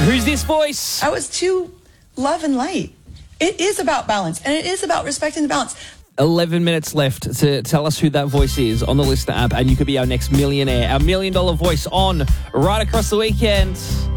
Who's this voice? I was too love and light. It is about balance, and it is about respecting the balance. 11 minutes left to tell us who that voice is on the Listener app, and you could be our next millionaire. Our $1 million voice on right across the weekend.